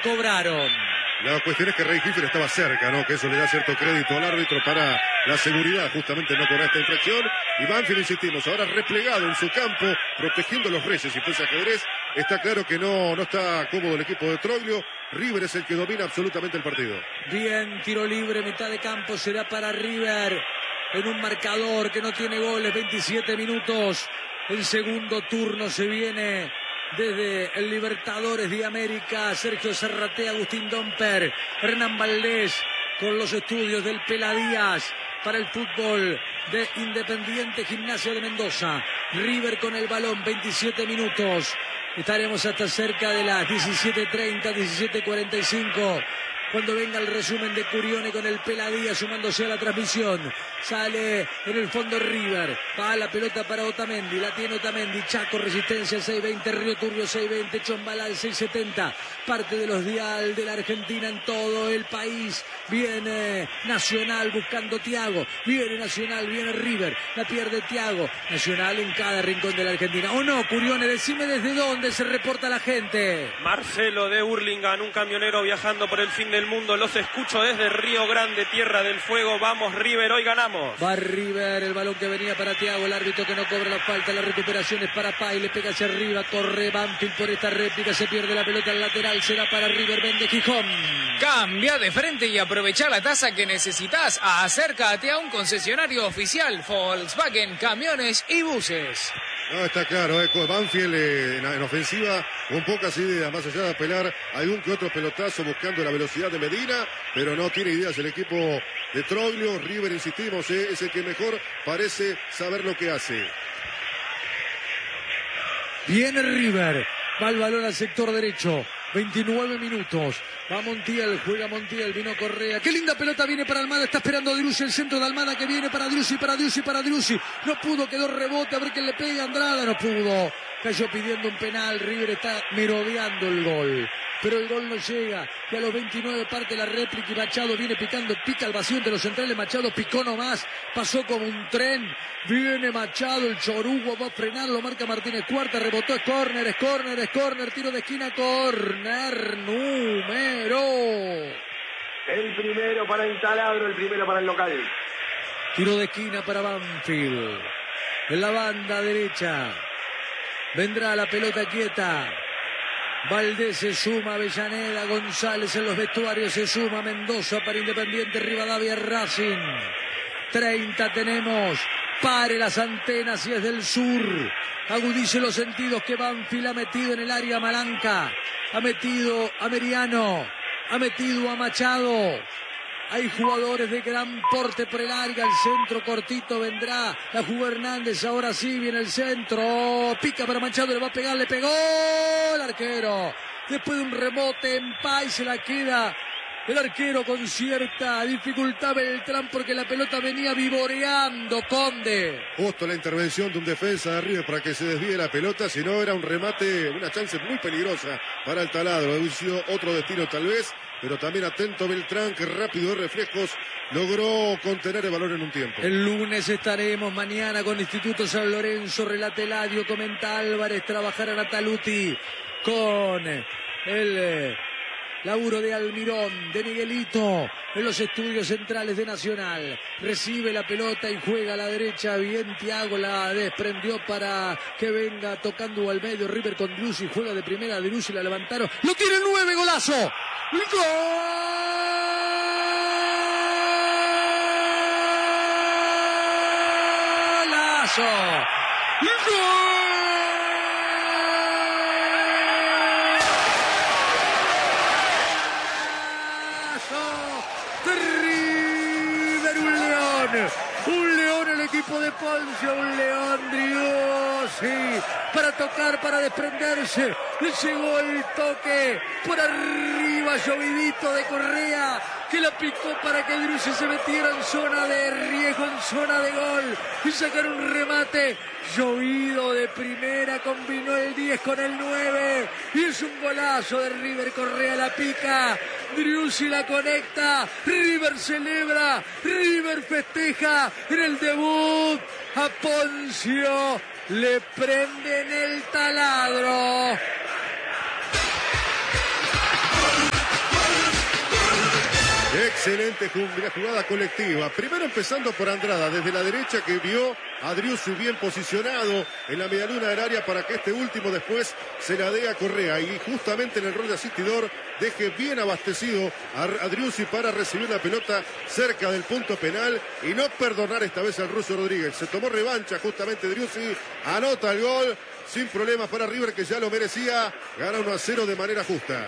cobraron. La cuestión es que Ray Kiefer estaba cerca, ¿no? Que eso le da cierto crédito al árbitro para la seguridad, justamente no cobrar esta infracción. Y Banfield, insistimos, ahora replegado en su campo, protegiendo a los Reyes. Si fuese ajedrez, está claro que no está cómodo el equipo de Troglio. River es el que domina absolutamente el partido. Bien, tiro libre, mitad de campo, será para River. En un marcador que no tiene goles, 27 minutos. El segundo turno se viene desde el Libertadores de América. Sergio Zarratea, Agustín Domper, Hernán Valdés con los estudios del Peladías para el fútbol de Independiente Gimnasia de Mendoza. River con el balón, 27 minutos. Estaremos hasta cerca de las 17:30, 17:45. Cuando venga el resumen de Curione con el Peladía sumándose a la transmisión. Sale en el fondo River. Va la pelota para Otamendi. La tiene Otamendi. Chaco, Resistencia 620. Río Turbio 620. Chombalal 670. Parte de los dial de la Argentina en todo el país. Viene Nacional buscando Thiago. Viene Nacional, viene River. La pierde Thiago. Nacional en cada rincón de la Argentina. ¿O no, Curione? Decime desde dónde se reporta la gente. Marcelo de Hurlingham, un camionero viajando por el fin del mundo. Los escucho desde Río Grande, Tierra del Fuego. Vamos River, hoy ganamos. Va River, el balón que venía para Thiago, el árbitro que no cobra la falta, la recuperación es para Pay, le pega hacia arriba, corre Banfield por esta réplica, se pierde la pelota al lateral, será para River, vende Gijón. Cambia de frente y aprovecha la tasa que necesitas. Acércate a un concesionario oficial Volkswagen, camiones y buses. No, está claro, Banfield en ofensiva, un poco así, más allá de apelar algún que otro pelotazo buscando la velocidad de Medina, pero no tiene ideas el equipo de Troglio. River, insistimos, es el que mejor parece saber lo que hace. Viene River, va el balón al sector derecho. 29 minutos. Va Montiel, juega Montiel, vino Correa. Qué linda pelota viene para Almada, está esperando Driussi, el centro de Almada que viene para Driussi. No pudo, quedó rebote, a ver quién le pega. Andrada no pudo. Cayó pidiendo un penal, River está merodeando el gol. Pero el gol no llega. Y a los 29 parte la réplica y Machado viene picando, pica el vacío entre los centrales. Machado picó nomás, pasó como un tren. Viene Machado, el chorugo va a frenar, lo marca Martínez Cuarta, rebotó, es córner, tiro de esquina, córner número. El primero para el Taladro, el primero para el local. Tiro de esquina para Banfield. En la banda derecha. Vendrá la pelota quieta. Valdés se suma, Avellaneda, González en los vestuarios se suma, Mendoza para Independiente, Rivadavia, Racing. 30 tenemos. Pare las antenas si es del sur. Agudice los sentidos que Banfield ha metido en el área Malanca. Ha metido a Meriano. Ha metido a Machado. Hay jugadores de gran porte por el área. El centro cortito vendrá. La jugó Hernández. Ahora sí viene el centro. Pica para Machado. Le va a pegar. Le pegó el arquero. Después de un rebote en Pay se la queda el arquero con cierta dificultad Beltrán porque la pelota venía vivoreando Conde. Justo la intervención de un defensa de River para que se desvíe la pelota, si no era un remate, una chance muy peligrosa para el Taladro. Ha sido otro destino tal vez, pero también atento Beltrán que rápido de reflejos logró contener el balón en un tiempo. El lunes estaremos mañana con Instituto San Lorenzo, relata Eladio, comenta Álvarez, trabajará Nataluti con el laburo de Almirón, de Miguelito, en los estudios centrales de Nacional. Recibe la pelota y juega a la derecha. Bien, Thiago la desprendió para que venga tocando al medio. River con Driussi, juega de primera. Driussi la levantaron. ¡Lo tiene el 9! ¡Golazo! ¡Golazo! ¡Gol! Un león el equipo de Poncio, un león Driussi para tocar, para desprenderse. Le llegó el toque por arriba, llovidito de Correa, que la picó para que Driussi se metiera en zona de riesgo, en zona de gol y sacar un remate. Llovido de primera, combinó el 10 con el 9 y es un golazo de River. Correa la pica, Driussi la conecta, River celebra, River festeja en el debut. A Poncio le prenden el Taladro. excelente jugada colectiva. Primero empezando por Andrada, desde la derecha, que vio a Driussi bien posicionado en la medialuna del área para que este último después se la dé a Correa. Y justamente en el rol de asistidor deje bien abastecido a Driussi para recibir la pelota cerca del punto penal y no perdonar esta vez al ruso Rodríguez. Se tomó revancha justamente Driussi, anota el gol sin problemas para River, que ya lo merecía. Gana 1-0 de manera justa.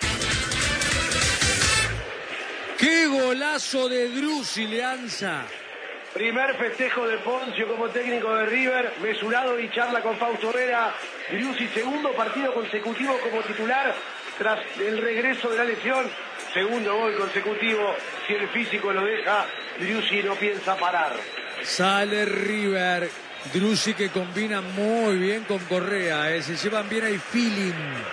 ¡Qué golazo de Driussi, Leanza! Primer festejo de Poncio como técnico de River, mesurado y charla con Fausto Vera. Driussi, segundo partido consecutivo como titular tras el regreso de la lesión. Segundo gol consecutivo, si el físico lo deja, Driussi no piensa parar. Sale River, Driussi que combina muy bien con Correa, se llevan bien, hay feeling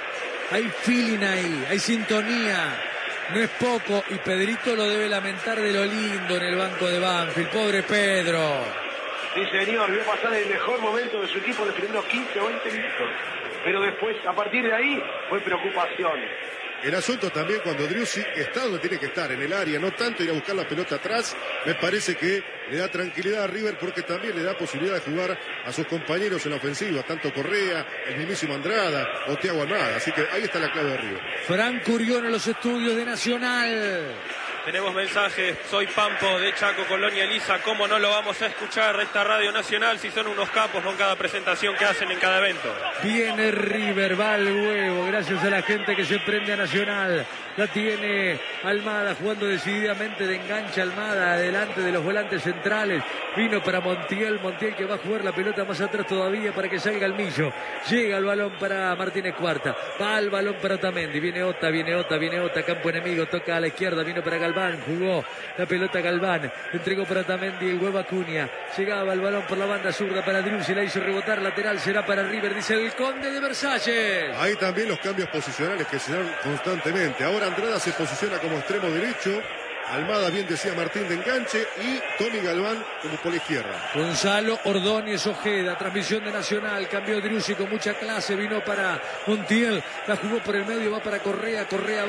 ahí, hay sintonía. No es poco, y Pedrito lo debe lamentar de lo lindo en el banco de Banfield. Pobre Pedro. Sí, señor, vio pasar el mejor momento de su equipo en los primeros 15 o 20 minutos. Pero después, a partir de ahí, fue preocupación. El asunto también cuando Driussi está donde tiene que estar, en el área, no tanto ir a buscar la pelota atrás, me parece que le da tranquilidad a River porque también le da posibilidad de jugar a sus compañeros en la ofensiva, tanto Correa, el mismísimo Andrada o Thiago Almada, así que ahí está la clave de River. Franco Urión en los estudios de Nacional. Tenemos mensajes, soy Pampo de Chaco, Colonia Elisa, ¿cómo no lo vamos a escuchar esta Radio Nacional si son unos capos con cada presentación que hacen en cada evento? Viene River, va al huevo, gracias a la gente que se prende a Nacional. La tiene Almada jugando decididamente de enganche. Almada adelante de los volantes centrales. Vino para Montiel que va a jugar la pelota más atrás todavía para que salga el Millo. Llega el balón para Martínez Cuarta. Va el balón para Otamendi. Viene Ota, campo enemigo. Toca a la izquierda, vino para Galván. Jugó la pelota Galván. Entregó para Otamendi, el huevo Acuña. Llegaba el balón por la banda zurda para Driussi. La hizo rebotar lateral. Será para River, dice el Conde de Versalles. Hay también los cambios posicionales que se dan constantemente. Ahora Andrada se posiciona como extremo derecho. Almada, bien decía Martín, de enganche, y Tony Galván como por la izquierda. Gonzalo Ordóñez Ojeda, transmisión de Nacional, cambió Driussi con mucha clase, vino para Montiel, la jugó por el medio, va para Correa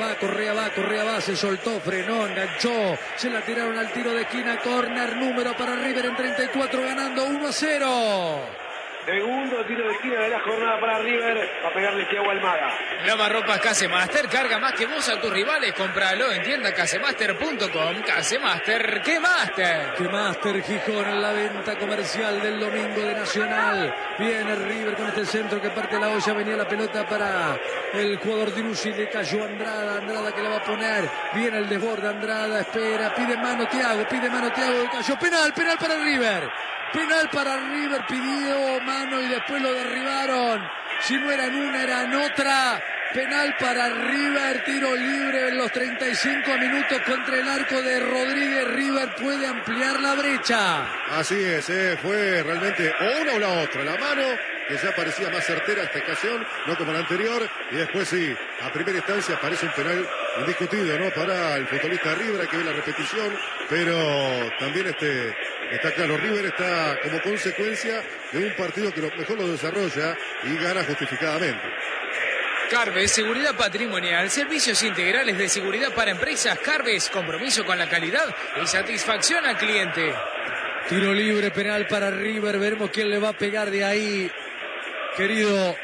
va, se soltó, frenó, enganchó, se la tiraron al tiro de esquina, córner, número para River en 34, ganando 1-0. Segundo tiro de esquina de la jornada para River. Va a pegarle Thiago Almada. Lavarropas Casemaster, carga más que vos a tus rivales. Cómpralo en tienda casemaster.com. Casemaster, ¿qué Master? Que Master Gijón en la venta comercial del domingo de Nacional. Viene River con este centro que parte la olla. Venía la pelota para el jugador Driussi. Le cayó Andrada que la va a poner. Viene el desborde Andrada, espera, pide mano Thiago, cayó penal para River. Penal para River, pidió mano y después lo derribaron. Si no era en una, era en otra. Penal para River, tiro libre en los 35 minutos contra el arco de Rodríguez. River puede ampliar la brecha. Así es, fue realmente o una o la otra. La mano, que ya parecía más certera esta ocasión, no como la anterior. Y después sí, a primera instancia parece un penal indiscutido, ¿no? Para el futbolista de River, hay que ver la repetición. Pero también está claro, River está como consecuencia de un partido que mejor lo desarrolla y gana justificadamente. Carves, seguridad patrimonial, servicios integrales de seguridad para empresas. Carves, compromiso con la calidad y satisfacción al cliente. Tiro libre, penal para River, veremos quién le va a pegar de ahí. Querido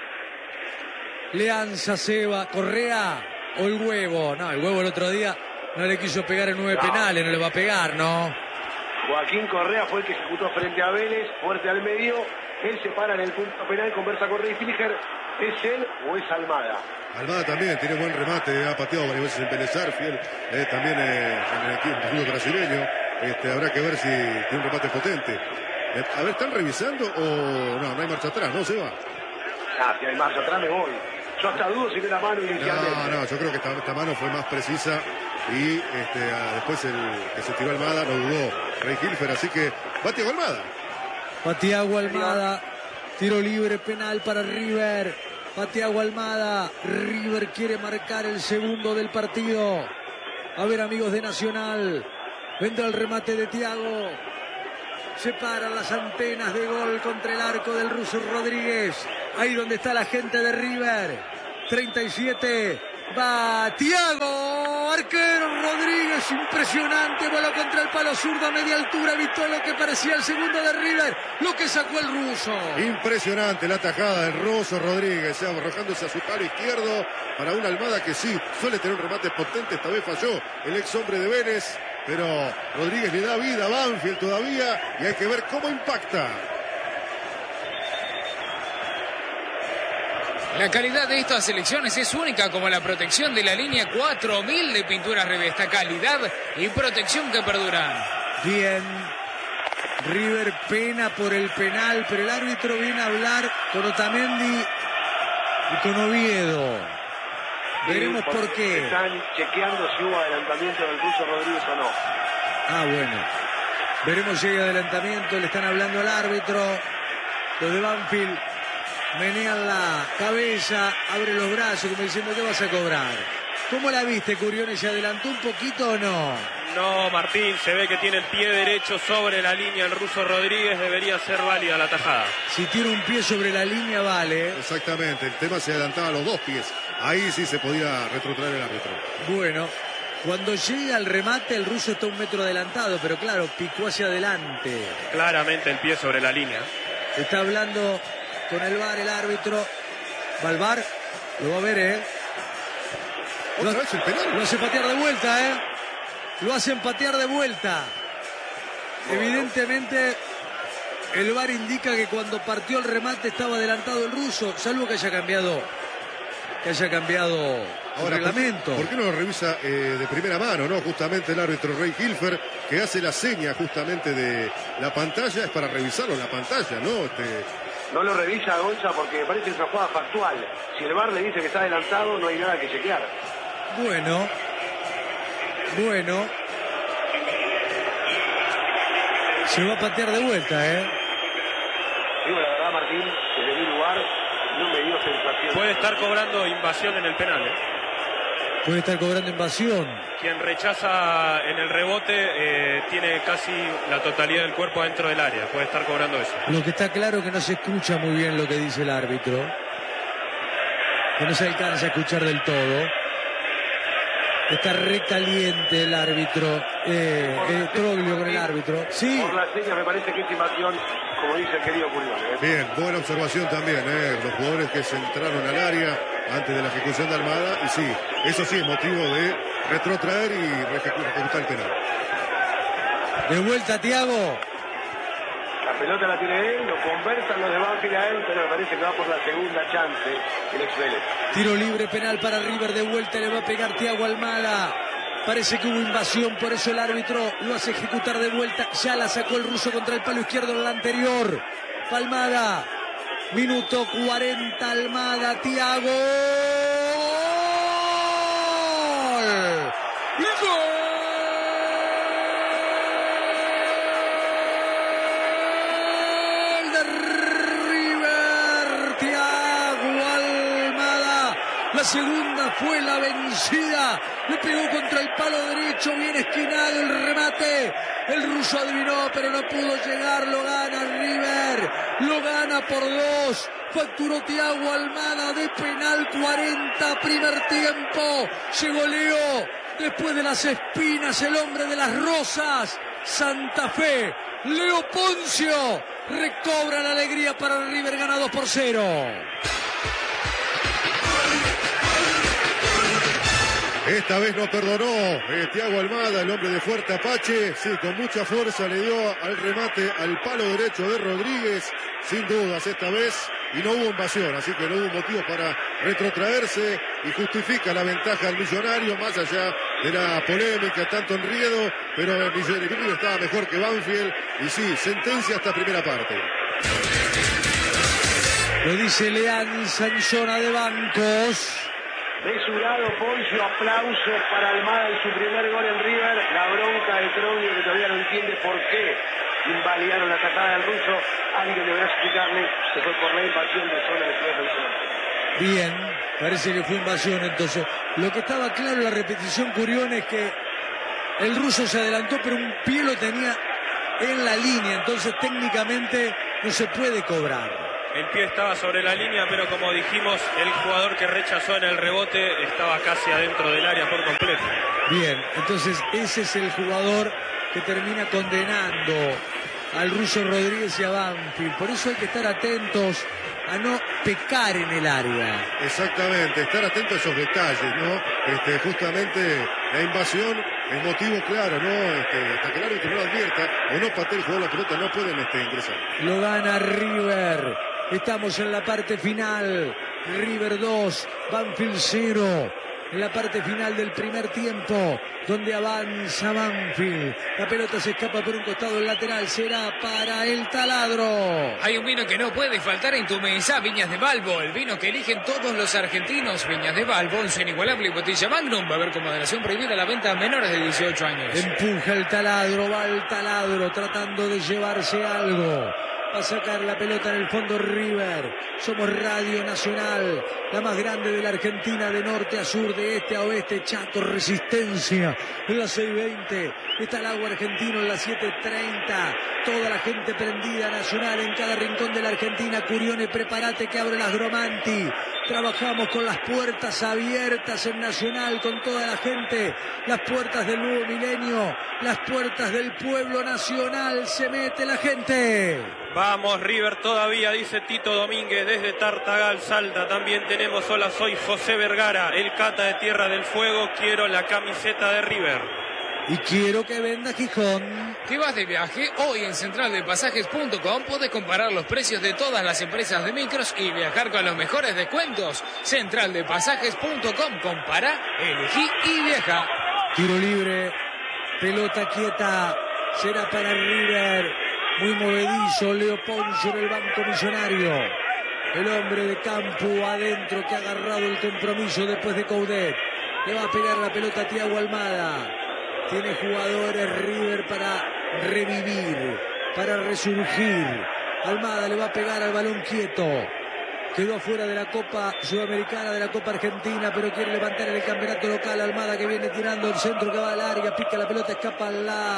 Leanza, Seba, Correa o el huevo. No, el huevo el otro día no le quiso pegar en 9 penales, no le va a pegar, ¿no? Joaquín Correa fue el que ejecutó frente a Vélez, fuerte al medio. Él se para en el punto penal, conversa con Rey Filiger. ¿Es él o es Almada? Almada también tiene buen remate, ha pateado varias veces en Vélez Sarsfield, también en el equipo brasileño. Habrá que ver si tiene un remate potente. A ver, ¿están revisando o no hay marcha atrás, no se va? Si hay marcha atrás me voy. Yo hasta dudo si ve la mano inicialmente. No, yo creo que esta mano fue más precisa y después el que se tiró Almada no dudó Rey Hilfer, así que va Thiago Almada. Va Thiago Almada, tiro libre, penal para River. Va Thiago Almada, River quiere marcar el segundo del partido. A ver, amigos de Nacional, vendrá el remate de Thiago. Se paran las antenas de gol contra el arco del ruso Rodríguez. Ahí donde está la gente de River. 37. Va Thiago. arquero Rodríguez, impresionante, voló contra el palo zurdo a media altura, evitó lo que parecía el segundo de River, lo que sacó el ruso. Impresionante la tajada del ruso Rodríguez, arrojándose a su palo izquierdo para una Almada que sí, suele tener un remate potente, esta vez falló el ex hombre de Vélez, pero Rodríguez le da vida a Banfield todavía y hay que ver cómo impacta. La calidad de estas selecciones es única, como la protección de la línea 4000 de Pinturas Revesta. Calidad y protección que perduran. Bien, River pena por el penal, pero el árbitro viene a hablar con Otamendi y con Oviedo. Veremos por qué. Están chequeando si hubo adelantamiento del ruso Rodríguez o no. Ah, bueno. Veremos si hay adelantamiento, le están hablando al árbitro. Los de Banfield menean la cabeza, abre los brazos como diciendo, ¿qué vas a cobrar? ¿Cómo la viste, Curione? ¿Se adelantó un poquito o no? No, Martín, se ve que tiene el pie derecho sobre la línea el ruso Rodríguez, debería ser válida la tajada. Si tiene un pie sobre la línea, vale. Exactamente, el tema se adelantaba a los dos pies. Ahí sí se podía retrotraer el árbitro. Bueno, cuando llega al remate, el ruso está 1 metro adelantado, pero claro, picó hacia adelante. Claramente el pie sobre la línea. Está hablando con el VAR, el árbitro. Va al VAR, lo va a ver, ¿Otra vez el penal? Lo hace patear de vuelta, Lo hacen patear de vuelta. Evidentemente, el VAR indica que cuando partió el remate estaba adelantado el ruso, salvo que haya cambiado Ahora, el reglamento. ¿por qué no lo revisa de primera mano, no? Justamente el árbitro Rey Hilfer, que hace la seña justamente de la pantalla, es para revisarlo en la pantalla, ¿no? No lo revisa Gonza porque me parece que es una jugada factual. Si el VAR le dice que está adelantado, no hay nada que chequear. Bueno. Se va a patear de vuelta, Digo la verdad, Martín, desde mi lugar no me dio sensación. Puede estar cobrando invasión en el penal, Puede estar cobrando invasión. Quien rechaza en el rebote tiene casi la totalidad del cuerpo dentro del área. Puede estar cobrando eso. Lo que está claro es que no se escucha muy bien lo que dice el árbitro. Que no se alcanza a escuchar del todo. Está recaliente el árbitro. Troglio con el árbitro. Sí. Por la seña me parece que es invasión, como dice el querido Curione. Bien, buena observación también, los jugadores que se entraron al área antes de la ejecución de Almada, y sí, eso sí es motivo de retrotraer y ejecutar el penal. De vuelta, Thiago. La pelota la tiene él, lo conversan los de Banfield a él, pero me parece que va por la segunda chance el ex Vélez. Tiro libre penal para River, de vuelta le va a pegar Thiago Almada. Parece que hubo invasión, por eso el árbitro lo hace ejecutar de vuelta. Ya la sacó el ruso contra el palo izquierdo en la anterior. Almada, minuto 40, Almada, Thiago. ¡Gol! La segunda fue la vencida. Le pegó contra el palo derecho. Bien esquinado el remate. El ruso adivinó, pero no pudo llegar. Lo gana River. Lo gana por 2. Facturó Thiago Almada de penal. 40, primer tiempo. Se goleó después de las espinas el hombre de las rosas. Santa Fe. Leo Poncio recobra la alegría para River. Gana 2-0. Esta vez no perdonó Thiago Almada, el hombre de Fuerte Apache. Sí, con mucha fuerza le dio al remate al palo derecho de Rodríguez. Sin dudas esta vez. Y no hubo invasión, así que no hubo motivo para retrotraerse. Y justifica la ventaja del Millonario, más allá de la polémica, tanto enriedo. Pero el Millonario estaba mejor que Banfield. Y sí, sentencia esta primera parte. Lo dice Leán Sanzona de Bancos. Mesurado Poncio, aplausos para Almada en su primer gol en River. La bronca de Troglio, que todavía no entiende por qué invalidaron la tajada del ruso. Alguien deberá explicarle que fue por la invasión de zona de su defensor. Bien, parece que fue invasión entonces. Lo que estaba claro en la repetición, Curione, es que el ruso se adelantó, pero un pie lo tenía en la línea. Entonces técnicamente no se puede cobrar. El pie estaba sobre la línea, pero como dijimos, el jugador que rechazó en el rebote estaba casi adentro del área por completo. Bien, entonces ese es el jugador que termina condenando al ruso Rodríguez y a Banfield. Por eso hay que estar atentos a no pecar en el área. Exactamente, estar atento a esos detalles, ¿no? Justamente la invasión, el motivo claro, ¿no? Hasta que el árbitro no lo advierta o no patee el jugador la pelota, no pueden ingresar. Lo gana River. Estamos en la parte final. River 2, Banfield 0. En la parte final del primer tiempo, donde avanza Banfield. La pelota se escapa por un costado, el lateral será para el Taladro. Hay un vino que no puede faltar en tu mesa, Viñas de Balbo, el vino que eligen todos los argentinos. Viñas de Balbo, en su inigualable botella Magnum. Va a haber con moderación prohibida la venta a menores de 18 años. Empuja el Taladro, va el Taladro tratando de llevarse algo. Va a sacar la pelota en el fondo River. Somos Radio Nacional, la más grande de la Argentina, de norte a sur, de este a oeste. Chaco, Resistencia. En las 6:20 está el agua argentino, en las 7:30. Toda la gente prendida, Nacional en cada rincón de la Argentina. Curione, prepárate que abre las Gromanti. Trabajamos con las puertas abiertas en Nacional, con toda la gente. Las puertas del nuevo milenio, las puertas del pueblo nacional. Se mete la gente. Vamos River todavía, dice Tito Domínguez desde Tartagal, Salta. También tenemos, hola, soy José Vergara, el Cata de Tierra del Fuego. Quiero la camiseta de River. Y quiero que venda Gijón. ¿Te vas de viaje? Hoy en centraldepasajes.com podés comparar los precios de todas las empresas de micros y viajar con los mejores descuentos. Centraldepasajes.com, compara, elegí y viaja. Tiro libre, pelota quieta, será para River. Muy movedizo, Leo Poncio en el banco millonario. El hombre de campo adentro que ha agarrado el compromiso después de Coudet. Le va a pegar la pelota a Thiago Almada. Tiene jugadores River para revivir, para resurgir. Almada le va a pegar al balón quieto. Quedó afuera de la Copa Sudamericana, de la Copa Argentina, pero quiere levantar en el campeonato local. Almada que viene tirando el centro que va al área, pica la pelota, escapa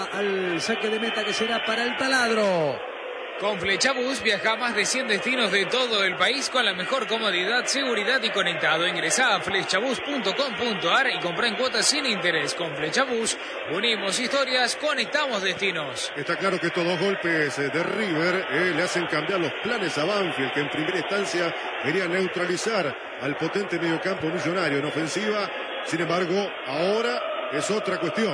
al saque de meta que será para el Taladro. Con Flechabús viaja a más de 100 destinos de todo el país con la mejor comodidad, seguridad y conectado. Ingresá a flechabús.com.ar y comprá en cuotas sin interés. Con Flechabús unimos historias, conectamos destinos. Está claro que estos dos golpes de River le hacen cambiar los planes a Banfield, que en primera instancia quería neutralizar al potente mediocampo millonario en ofensiva. Sin embargo, ahora es otra cuestión.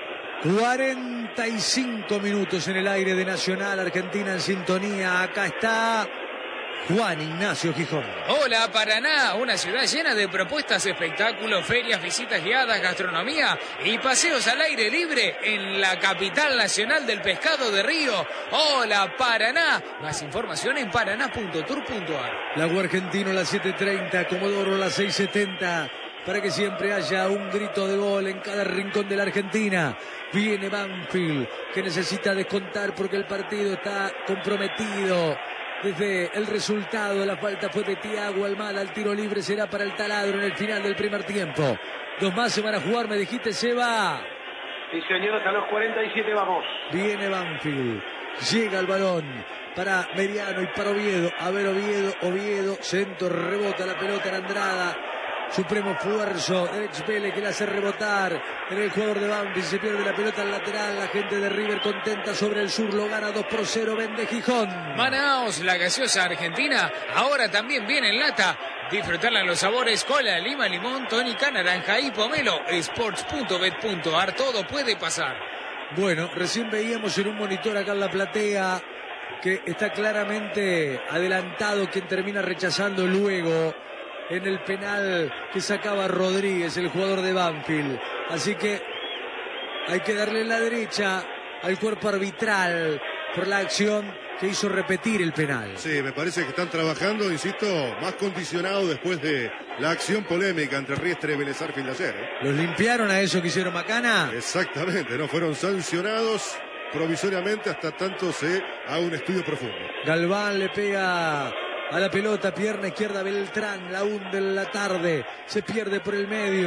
45 minutos en el aire de Nacional, Argentina en sintonía. Acá está Juan Ignacio Gijón. Hola Paraná, una ciudad llena de propuestas, espectáculos, ferias, visitas guiadas, gastronomía y paseos al aire libre en la capital nacional del pescado de Río. Hola Paraná, más información en paraná.tour.ar. Lago Argentino a las 7:30, Comodoro a las 6:70. Para que siempre haya un grito de gol en cada rincón de la Argentina. Viene Banfield, que necesita descontar porque el partido está comprometido. Desde el resultado, la falta fue de Thiago Almada. El tiro libre será para el Taladro en el final del primer tiempo. Dos más se van a jugar, me dijiste, Seba. Sí, señor, hasta los 47 vamos. Viene Banfield. Llega el balón para Meriano y para Oviedo. A ver, Oviedo, centro, rebota la pelota en Andrada. Supremo esfuerzo del Vélez que le hace rebotar en el jugador de Banfield. Se pierde la pelota al lateral. La gente de River contenta sobre el sur. Lo gana 2-0. Vende Gijón. Manaos, la gaseosa argentina. Ahora también viene en lata. Disfrutarla en los sabores cola, lima, limón, tónica, naranja y pomelo. Sports.bet.ar. Todo puede pasar. Bueno, recién veíamos en un monitor acá en la platea que está claramente adelantado quien termina rechazando luego en el penal que sacaba Rodríguez, el jugador de Banfield. Así que hay que darle la derecha al cuerpo arbitral por la acción que hizo repetir el penal. Sí, me parece que están trabajando, insisto, más condicionado después de la acción polémica entre Riestre y Vélez Sarsfield ayer. ¿Los limpiaron a eso que hicieron Macana? Exactamente, no fueron sancionados provisoriamente hasta tanto se haga un estudio profundo. Galván le pega a la pelota, pierna izquierda Beltrán, la hunde en la tarde, se pierde por el medio,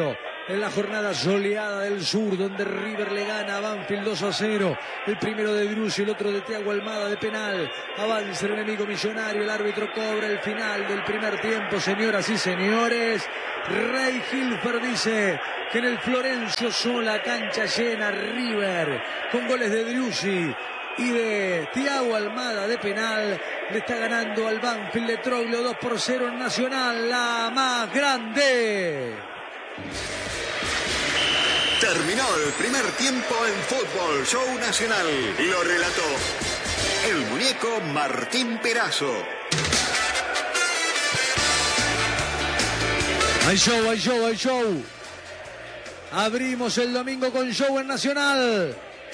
en la jornada soleada del sur, donde River le gana a Banfield 2-0. El primero de Driussi, el otro de Thiago Almada de penal. Avanza el enemigo millonario, el árbitro cobra el final del primer tiempo. Señoras y señores, Ray Hilfer dice que en el Florencio Sola, cancha llena, River, con goles de Driussi y de Thiago Almada de penal, le está ganando al Banfield de Troglio 2-0 en Nacional, la más grande. Terminó el primer tiempo en Fútbol Show Nacional. Lo relató el muñeco Martín Perazo. Hay show, hay show, hay show. Abrimos el domingo con show en Nacional.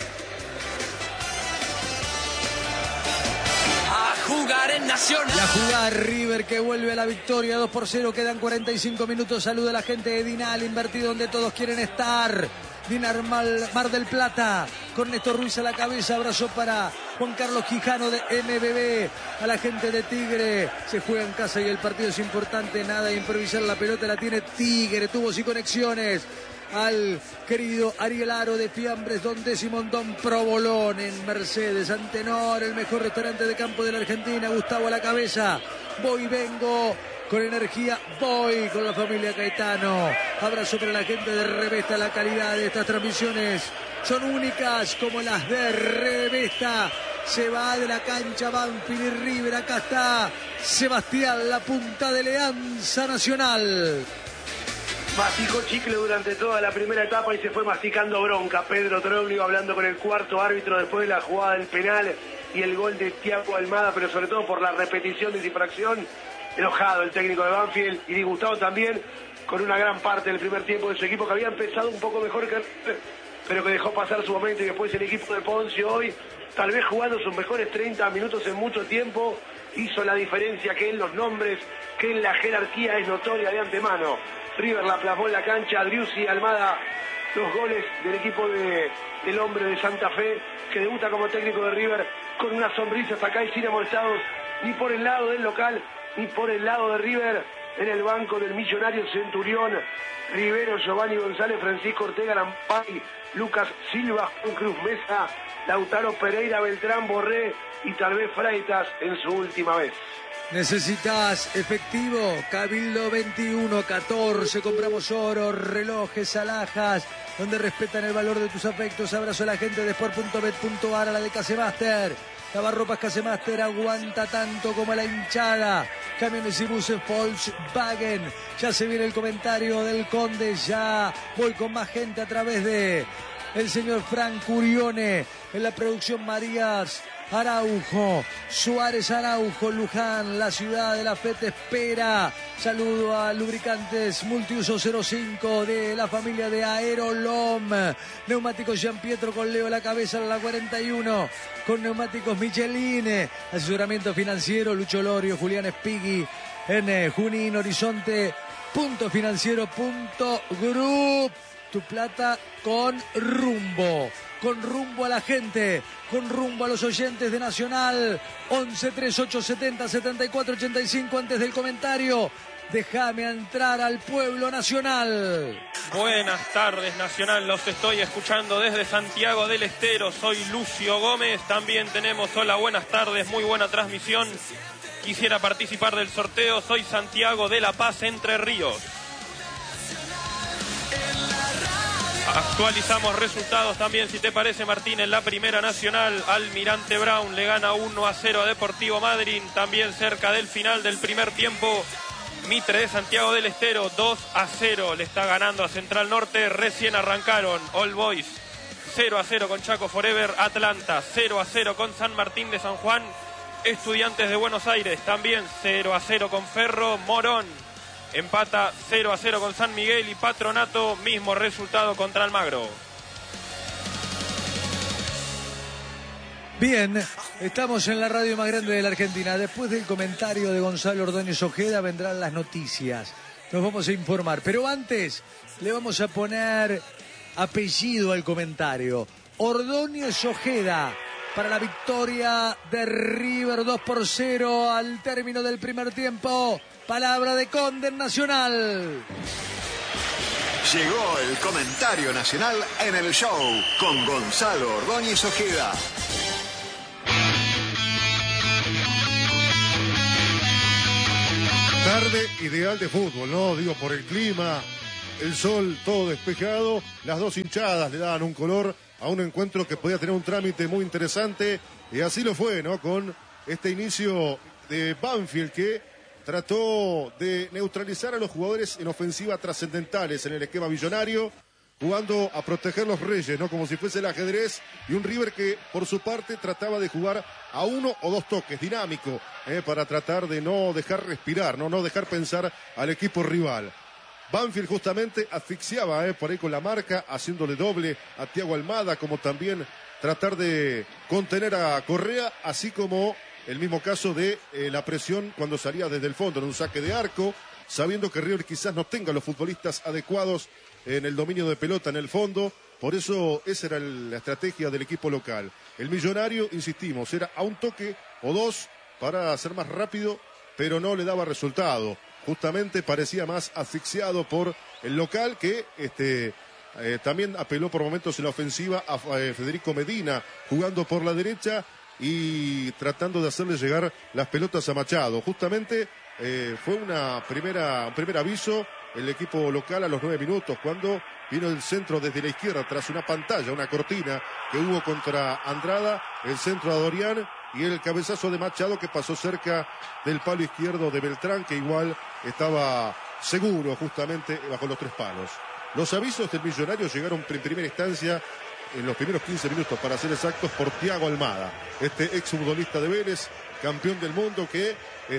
Jugar en Nacional. Y a jugar River, que vuelve a la victoria 2-0. Quedan 45 minutos. Saluda a la gente de Dinal, invertido donde todos quieren estar. Dinar Mar del Plata, con Néstor Ruiz a la cabeza. Abrazo para Juan Carlos Quijano de MBB. A la gente de Tigre, se juega en casa y el partido es importante. Nada de improvisar, la pelota la tiene Tigre. Tubos y conexiones. Al querido Ariel Aro de Fiambres, Don Décimo, Don Provolón en Mercedes, Antenor, el mejor restaurante de campo de la Argentina. Gustavo a la cabeza. Voy, vengo con energía, voy con la familia Caetano. Abrazo para la gente de Revesta. La calidad de estas transmisiones son únicas como las de Revesta. Se va de la cancha Banfield y River. Acá está Sebastián, la punta de Leanza Nacional. Masticó chicle durante toda la primera etapa y se fue masticando bronca. Pedro Troglio hablando con el cuarto árbitro después de la jugada del penal y el gol de Thiago Almada, pero sobre todo por la repetición de infracción. Enojado el técnico de Banfield y disgustado también con una gran parte del primer tiempo de su equipo, que había empezado un poco mejor que pero que dejó pasar su momento. Y después el equipo de Poncio hoy, tal vez jugando sus mejores 30 minutos en mucho tiempo, hizo la diferencia que en los nombres, que en la jerarquía es notoria de antemano. River la plasmó en la cancha, Driussi, Almada, los goles del equipo del hombre de Santa Fe, que debuta como técnico de River con una sonrisa hasta acá y sin amoltados, ni por el lado del local, ni por el lado de River. En el banco del millonario Centurión, Rivero, Giovanni González, Francisco Ortega Lampay, Lucas Silva, Juan Cruz Mesa, Lautaro Pereira, Beltrán Borré y tal vez Freitas en su última vez. ¿Necesitas efectivo? Cabildo 2114. Compramos oro, relojes, alhajas, donde respetan el valor de tus afectos. Abrazo a la gente de Sport.bet.ar, a la de Casemaster. Lavarropas Casemaster aguanta tanto como la hinchada. Camiones y buses Volkswagen. Ya se viene el comentario del Conde. Ya voy con más gente a través de el señor Frank Curione. En la producción Marías Araujo, Suárez Araujo, Luján, la ciudad de la fe te espera. Saludo a Lubricantes Multiuso 05 de la familia de Aerolom. Neumáticos Gian Pietro con Leo la cabeza en la 41. Con neumáticos Michelin. Asesoramiento financiero Lucho Lorio, Julián Espigui en Junín, Horizonte. Financiero.group. Tu plata con rumbo. Con rumbo a la gente, con rumbo a los oyentes de Nacional. 11 3870 7485. Antes del comentario, déjame entrar al pueblo nacional. Buenas tardes, Nacional. Los estoy escuchando desde Santiago del Estero. Soy Lucio Gómez. También tenemos hola, buenas tardes, muy buena transmisión. Quisiera participar del sorteo. Soy Santiago de La Paz, Entre Ríos. Actualizamos resultados también, si te parece, Martín. En la Primera Nacional, Almirante Brown le gana 1-0 a Deportivo Madryn. También cerca del final del primer tiempo, Mitre de Santiago del Estero 2-0 le está ganando a Central Norte. Recién arrancaron All Boys 0-0 con Chaco Forever. Atlanta 0-0 con San Martín de San Juan. Estudiantes de Buenos Aires también 0-0 con Ferro. Morón empata 0-0 con San Miguel y Patronato, mismo resultado contra Almagro. Bien, estamos en la radio más grande de la Argentina. Después del comentario de Gonzalo Ordóñez Ojeda vendrán las noticias. Nos vamos a informar. Pero antes le vamos a poner apellido al comentario. Ordóñez Ojeda para la victoria de River 2-0 al término del primer tiempo. Palabra de Conde Nacional. Llegó el comentario nacional en el show con Gonzalo Ordóñez Ojeda. Tarde ideal de fútbol, ¿no? Digo, por el clima, el sol todo despejado, las dos hinchadas le daban un color a un encuentro que podía tener un trámite muy interesante, y así lo fue, ¿no? Con este inicio de Banfield que trató de neutralizar a los jugadores en ofensiva trascendentales en el esquema millonario, jugando a proteger los reyes, ¿no? Como si fuese el ajedrez, y un River que por su parte trataba de jugar a uno o dos toques, dinámico, para tratar de no dejar respirar, no dejar pensar al equipo rival. Banfield justamente asfixiaba por ahí con la marca, haciéndole doble a Thiago Almada, como también tratar de contener a Correa, así como el mismo caso de la presión cuando salía desde el fondo en un saque de arco, sabiendo que River quizás no tenga los futbolistas adecuados en el dominio de pelota en el fondo. Por eso esa era la estrategia del equipo local. El millonario, insistimos, era a un toque o dos para ser más rápido, pero no le daba resultado. Justamente parecía más asfixiado por el local, que también apeló por momentos en la ofensiva a Federico Medina, jugando por la derecha y tratando de hacerle llegar las pelotas a Machado. Justamente fue un primer aviso el equipo local a los 9 minutos, cuando vino el centro desde la izquierda tras una pantalla, una cortina que hubo contra Andrada, el centro a Dorian y el cabezazo de Machado que pasó cerca del palo izquierdo de Beltrán, que igual estaba seguro justamente bajo los 3 palos. Los avisos del millonario llegaron en primera instancia en los primeros 15 minutos, para ser exactos, por Thiago Almada, este exfutbolista de Vélez, campeón del mundo, que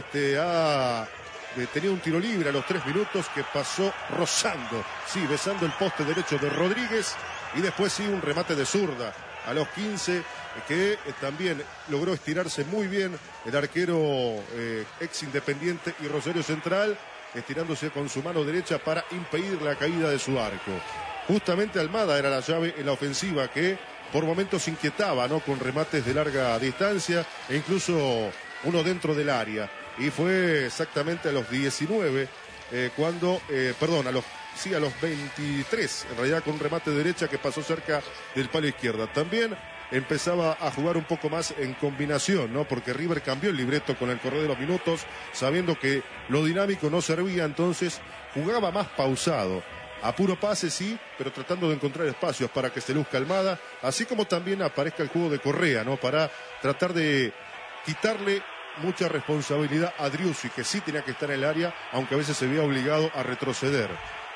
ha tenido un tiro libre a los 3 minutos que pasó rozando, besando el poste derecho de Rodríguez, y después un remate de zurda a los 15 que también logró estirarse muy bien el arquero ex Independiente y Rosario Central, estirándose con su mano derecha para impedir la caída de su arco. Justamente Almada era la llave en la ofensiva, que por momentos inquietaba, ¿no? Con remates de larga distancia e incluso uno dentro del área. Y fue exactamente a los 19 a los 23, en realidad, con un remate de derecha que pasó cerca del palo izquierda. También empezaba a jugar un poco más en combinación, ¿no? Porque River cambió el libreto con el correr de los minutos, sabiendo que lo dinámico no servía, entonces jugaba más pausado. A puro pase, sí, pero tratando de encontrar espacios para que se luzca Almada, así como también aparezca el juego de Correa, ¿no? Para tratar de quitarle mucha responsabilidad a Driussi, que sí tenía que estar en el área, aunque a veces se veía obligado a retroceder.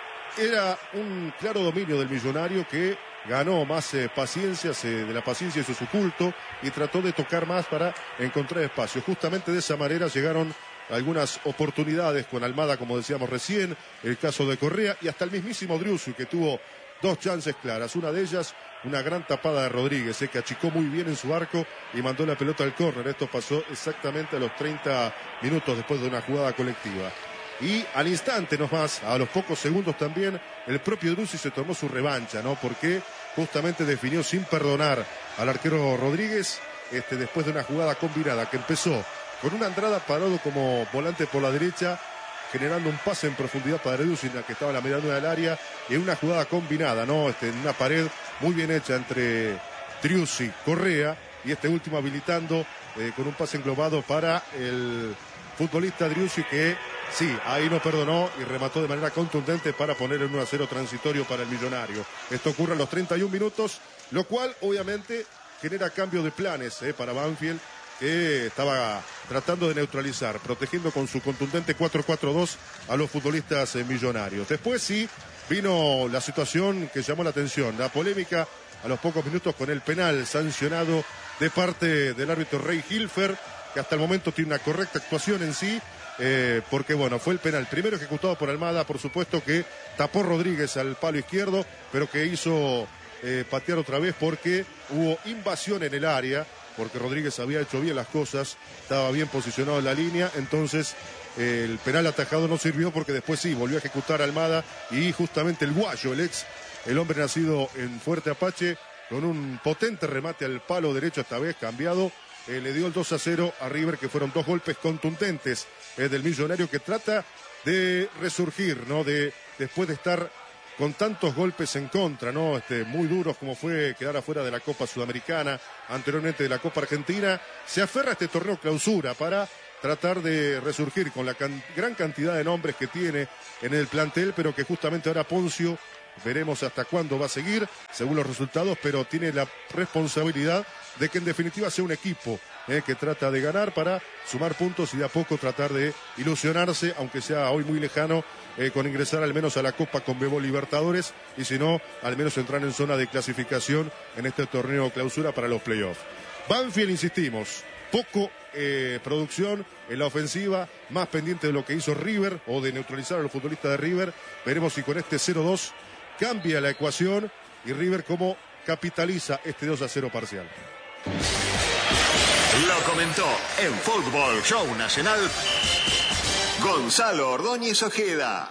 Era un claro dominio del millonario, que ganó más paciencia, de la paciencia hizo su culto y trató de tocar más para encontrar espacio. Justamente de esa manera llegaron algunas oportunidades con Almada, como decíamos recién, el caso de Correa y hasta el mismísimo Driussi, que tuvo 2 chances claras. Una de ellas, una gran tapada de Rodríguez, que achicó muy bien en su arco y mandó la pelota al córner. Esto pasó exactamente a los 30 minutos después de una jugada colectiva. Y al instante nomás, a los pocos segundos también, el propio Driussi se tomó su revancha, ¿no? Porque justamente definió sin perdonar al arquero Rodríguez, después de una jugada combinada que empezó con una Andrada parado como volante por la derecha, generando un pase en profundidad para Driussi, que estaba en la medianuna del área, y en una jugada combinada, ¿no? En una pared muy bien hecha entre Driussi, Correa, y último habilitando con un pase englobado para el futbolista Driussi, que sí, ahí no perdonó y remató de manera contundente para poner en 1-0 transitorio para el millonario. Esto ocurre a los 31 minutos, lo cual obviamente genera cambio de planes para Banfield, que estaba tratando de neutralizar, protegiendo con su contundente 4-4-2 a los futbolistas millonarios. Después sí vino la situación que llamó la atención, la polémica a los pocos minutos con el penal sancionado de parte del árbitro Rey Hilfer, que hasta el momento tiene una correcta actuación en sí, porque fue el penal primero ejecutado por Almada, por supuesto, que tapó Rodríguez al palo izquierdo, pero que hizo patear otra vez porque hubo invasión en el área, porque Rodríguez había hecho bien las cosas, estaba bien posicionado en la línea, entonces el penal atajado no sirvió, porque después sí, volvió a ejecutar Almada, y justamente el guayo, el hombre nacido en Fuerte Apache, con un potente remate al palo derecho, esta vez cambiado, le dio el 2-0 a River, que fueron 2 golpes contundentes del millonario, que trata de resurgir, ¿no? Después de estar con tantos golpes en contra, ¿no? Muy duros como fue quedar afuera de la Copa Sudamericana, anteriormente de la Copa Argentina, se aferra a este torneo clausura para tratar de resurgir con la gran cantidad de nombres que tiene en el plantel, pero que justamente ahora Poncio, veremos hasta cuándo va a seguir, según los resultados, pero tiene la responsabilidad de que en definitiva sea un equipo que trata de ganar para sumar puntos y de a poco tratar de ilusionarse, aunque sea hoy muy lejano, con ingresar al menos a la Copa Conmebol Libertadores y si no, al menos entrar en zona de clasificación en este torneo clausura para los playoffs. Banfield, insistimos, poco producción en la ofensiva, más pendiente de lo que hizo River o de neutralizar a los futbolistas de River. Veremos si con este 0-2 cambia la ecuación y River cómo capitaliza este 2-0 parcial. Lo comentó en Fútbol Show Nacional Gonzalo Ordóñez Ojeda.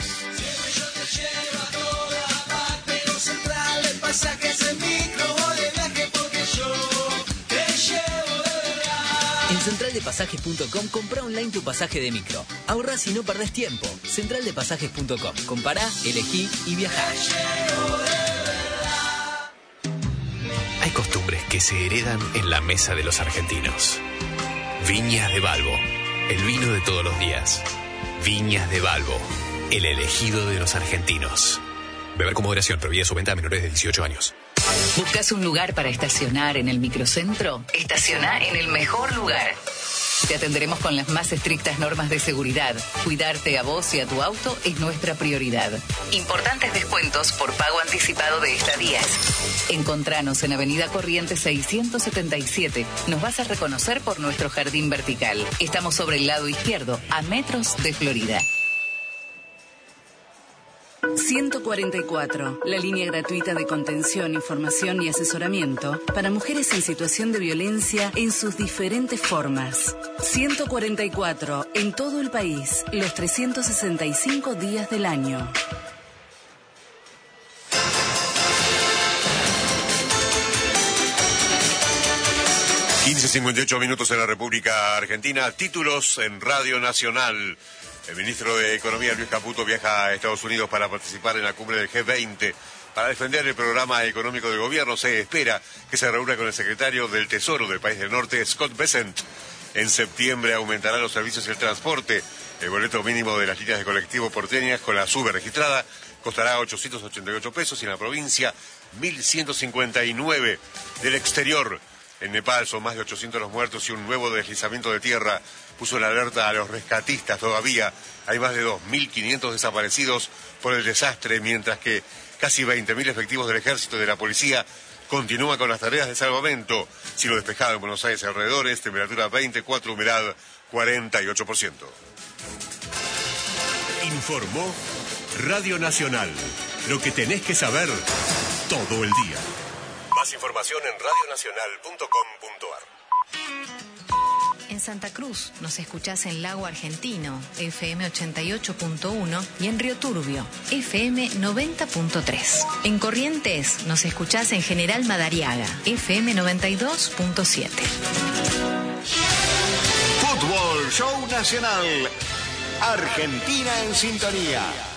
En centraldepasajes.com compra online tu pasaje de micro. Ahorrás y no perdés tiempo. Centraldepasajes.com. Compará, elegí y viajá. Hay costumbres que se heredan en la mesa de los argentinos. Viñas de Balbo, el vino de todos los días. Viñas de Balbo, el elegido de los argentinos. Beber con moderación, prohibida su venta a menores de 18 años. ¿Buscas un lugar para estacionar en el microcentro? Estaciona en el mejor lugar. Te atenderemos con las más estrictas normas de seguridad. Cuidarte a vos y a tu auto es nuestra prioridad. Importantes descuentos por pago anticipado de estadías. Encontranos en Avenida Corrientes 677. Nos vas a reconocer por nuestro jardín vertical. Estamos sobre el lado izquierdo, a metros de Florida. 144, la línea gratuita de contención, información y asesoramiento para mujeres en situación de violencia en sus diferentes formas. 144, en todo el país, los 365 días del año. 15:58 minutos en la República Argentina. Títulos en Radio Nacional. El ministro de Economía, Luis Caputo, viaja a Estados Unidos para participar en la cumbre del G20. Para defender el programa económico del gobierno, se espera que se reúna con el secretario del Tesoro del país del norte, Scott Bessent. En septiembre aumentarán los servicios y el transporte. El boleto mínimo de las líneas de colectivo porteñas con la SUBE registrada costará 888 pesos y en la provincia 1.159. Del exterior, en Nepal son más de 800 los muertos y un nuevo deslizamiento de tierra puso en alerta a los rescatistas. Todavía hay más de 2.500 desaparecidos por el desastre, mientras que casi 20.000 efectivos del ejército y de la policía continúan con las tareas de salvamento. Cielo despejado en Buenos Aires y alrededores, temperatura 24, humedad 48%. Informó Radio Nacional. Lo que tenés que saber todo el día. Más información en radionacional.com.ar. En Santa Cruz nos escuchás en Lago Argentino, FM 88.1 y en Río Turbio, FM 90.3. En Corrientes nos escuchás en General Madariaga, FM 92.7. Fútbol Show Nacional. Argentina en sintonía.